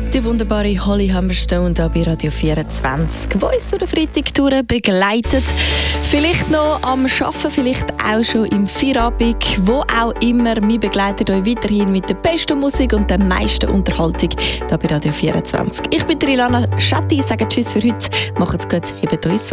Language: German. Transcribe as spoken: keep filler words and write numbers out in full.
Die wunderbare Holly Humberstone hier bei Radio vierundzwanzig, die uns durch den Freitag durch begleitet. Vielleicht noch am Arbeiten, vielleicht auch schon im Feierabend, wo auch immer. Wir begleiten euch weiterhin mit der besten Musik und der meisten Unterhaltung hier bei Radio vierundzwanzig. Ich bin Ilana Schatti, sage Tschüss für heute. Macht's gut, hebt euch.